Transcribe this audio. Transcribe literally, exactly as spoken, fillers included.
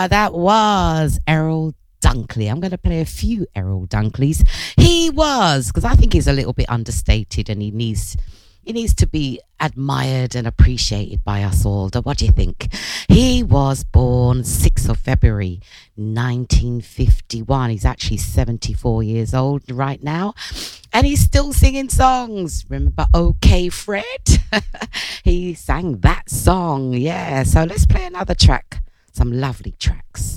That was Errol Dunkley. I'm going to play a few Errol Dunkleys. He was, because I think he's a little bit understated and he needs he needs to be admired and appreciated by us all. What do you think? He was born sixth of February nineteen fifty-one. He's actually seventy-four years old right now. And he's still singing songs. Remember OK Fred? He sang that song. Yeah. So let's play another track. Some lovely tracks.